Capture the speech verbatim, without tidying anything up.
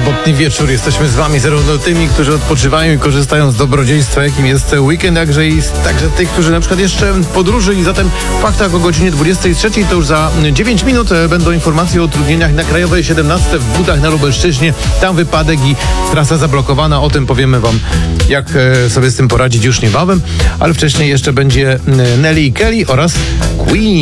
sobotni wieczór. Jesteśmy z wami zarówno tymi, którzy odpoczywają i korzystają z dobrodziejstwa, jakim jest weekend, jakże i także tych, którzy na przykład jeszcze w podróży. I zatem w faktach o godzinie dwudziestej trzeciej to już za dziewięć minut będą informacje o utrudnieniach na Krajowej siedemnastce w Butach na Lubelszczyźnie. Tam wypadek i trasa zablokowana. O tym powiemy wam, jak sobie z tym poradzić już niebawem. Ale wcześniej jeszcze będzie Nelly i Kelly oraz Queen.